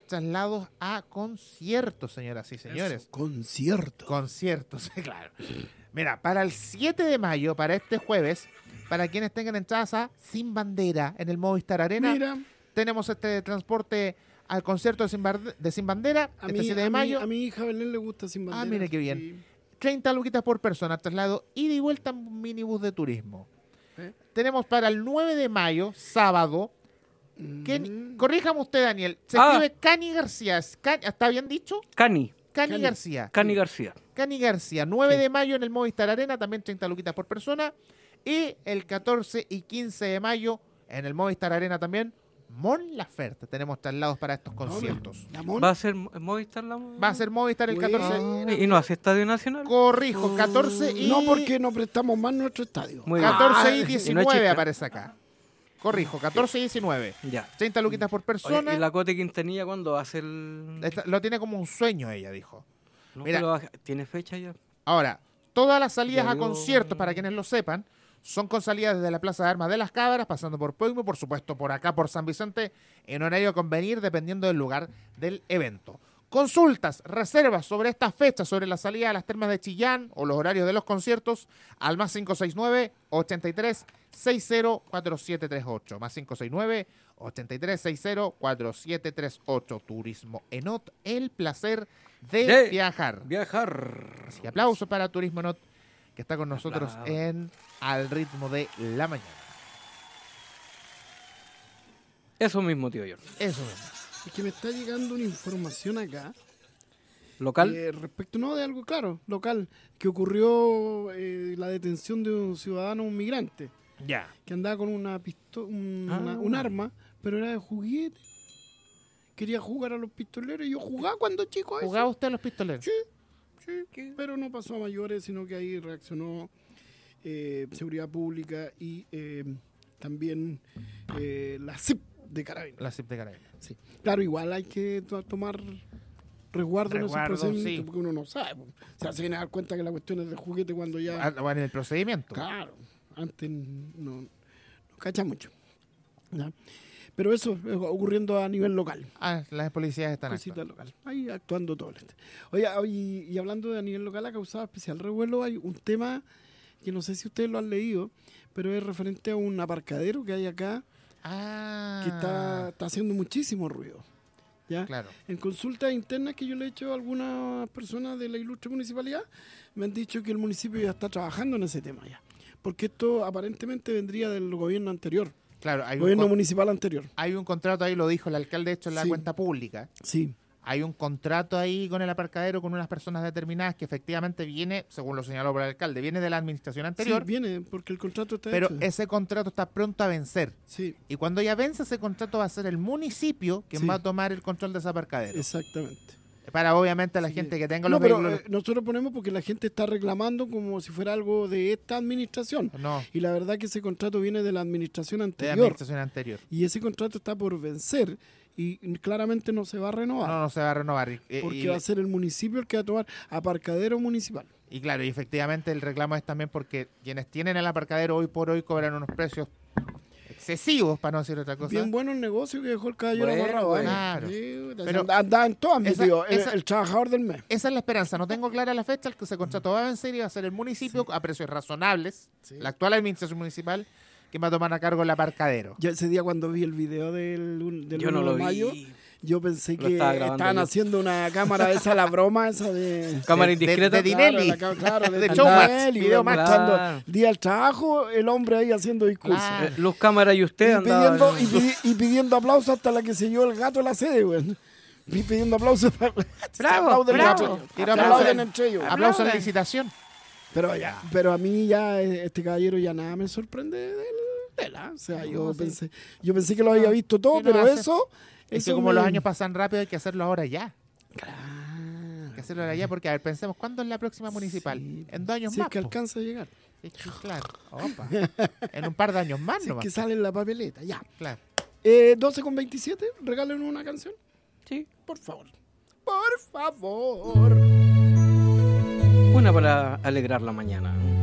traslados a conciertos, señoras y señores. Eso, conciertos, claro. Mira, para el 7 de mayo, para este jueves, para quienes tengan entradas a Sin Bandera en el Movistar Arena, Mira, tenemos este transporte al concierto de Sin Bandera, este 7 de mayo. A mi hija Belén le gusta Sin Bandera. Mire qué bien. 30 luquitas por persona, traslado ida y vuelta en minibús de turismo. Tenemos para el 9 de mayo, sábado, corríjame usted, Daniel, se escribe Cani García. ¿Está bien dicho? Cani García. Cani García. Cani García, 9 de mayo en el Movistar Arena, también 30 luquitas por persona. Y el 14 y 15 de mayo en el Movistar Arena también, Mon Laferte. Tenemos traslados para estos conciertos. ¿Va a ser Movistar la? Va a ser Movistar el 14. ¿Y no hace Estadio Nacional? Corrijo, 14 y... No, porque no prestamos más nuestro estadio. Muy bien. 14 y no 19 es aparece acá. Corrijo, 14 y 19. Ya. 30 luquitas por persona. Oye, ¿y la Cote Quintanilla cuándo va a ser Lo tiene como un sueño, ella dijo. No, Mira. pero ¿tiene fecha ya? Ahora, todas las salidas Ya a digo- conciertos, para quienes lo sepan, son con salidas desde la Plaza de Armas de las Cabras, pasando por Pueblo, por supuesto por acá, por San Vicente, en horario a convenir, dependiendo del lugar del evento. Consultas, reservas sobre estas fechas, sobre la salida a las termas de Chillán o los horarios de los conciertos, al más 569-83-60-4738. Más 569-83-60-4738. Turismo Enot, el placer de viajar. Así que aplauso para Turismo Enot, que está con nosotros en Al Ritmo de la Mañana. Eso mismo, tío George. Eso mismo. Es que me está llegando una información acá. ¿Local? Respecto, no, de algo, claro, local, que ocurrió la detención de un ciudadano, un migrante, Ya. que andaba con un arma, pero era de juguete. Quería jugar a los pistoleros y yo jugaba cuando chico a eso. ¿Jugaba usted a los pistoleros? Sí, pero no pasó a mayores, sino que ahí reaccionó Seguridad Pública y también la CIP de Carabineros. La CIP de Carabineros. Sí. Claro, igual hay que tomar resguardo en esos procedimientos, sí. porque uno no sabe. O sea, se viene a dar cuenta que la cuestión es de juguete cuando ya... Bueno, en el procedimiento. Claro, antes no cacha mucho. ¿Ya? Pero eso ocurriendo a nivel local. Las policías están Cosita actuando. local. Ahí actuando todo. Oye, y hablando de a nivel local, ha causado especial revuelo. Hay un tema que no sé si ustedes lo han leído, pero es referente a un aparcadero que hay acá que está haciendo muchísimo ruido. ¿Ya? Claro. En consultas internas que yo le he hecho a algunas personas de la ilustre municipalidad, me han dicho que el municipio ya está trabajando en ese tema ya. Porque esto aparentemente vendría del gobierno anterior, Claro, gobierno municipal anterior. hay un contrato ahí, lo dijo el alcalde, de hecho, en la Sí. cuenta pública. Sí, Hay un contrato ahí con el aparcadero, con unas personas determinadas que efectivamente viene, según lo señaló por el alcalde, viene de la administración anterior, sí, viene porque el contrato está pero hecho. ese contrato está pronto a vencer. Sí, Y cuando ya vence ese contrato va a ser el municipio quien Sí. va a tomar el control de ese aparcadero. exactamente. Para obviamente la Sí. gente que tenga No, los pero vehículos... nosotros ponemos porque la gente está reclamando como si fuera algo de esta administración. No, Y la verdad que ese contrato viene de la administración de la anterior. administración anterior. Y ese contrato está por vencer y claramente no se va a renovar. No se va a renovar. Porque va a ser el municipio el que va a tomar aparcadero municipal. Y claro, y efectivamente el reclamo es también porque quienes tienen el aparcadero hoy por hoy cobran unos precios excesivos, para no decir otra cosa. Bien bueno el negocio que dejó el caballero Bueno, amarrado. bueno. Claro. Sí, Pero andaba en todas, mi esa- tío. esa- El trabajador del mes. Esa es la esperanza. No tengo clara la fecha, el que ese contrato va a vencer y va a ser el municipio a precios razonables, Sí. la actual administración municipal, que va a tomar a cargo el aparcadero. Yo ese día cuando vi el video del Yo 1 no lo de mayo, vi. yo pensé Lo que estaba grabando estaban yo. haciendo una cámara esa, la broma esa de... Cámara de indiscreta. Dinelli. Claro, De Showmax, Dinelli, Video güey, Max. mostrando Claro. día del trabajo, el hombre ahí haciendo discursos. Claro. Luz Cámara y usted pidiendo, andaban... y pidiendo aplausos hasta la que se llevó el gato a la sede, güey. Y pidiendo aplausos para... Bravo. Quiero aplauden aplausos. entre ellos. Aplauso en la licitación. Pero a mí ya este caballero ya nada me sorprende de él, ¿ah? O sea, yo pensé que lo había visto todo, Sí, no, pero hace- eso Es que eso como me- los años pasan rápido, hay que hacerlo ahora ya. Claro. Hay que hacerlo ahora ya, porque a ver, pensemos, ¿cuándo es la próxima municipal? Sí. En 2 años Si más. es que po. alcanza a llegar. Sí, claro. Opa. En un par de años más, Si es nomás. que sale en la papeleta, ya. Claro. 12:27, regálenos una canción, Sí. por favor. Por favor. Una para alegrar la mañana.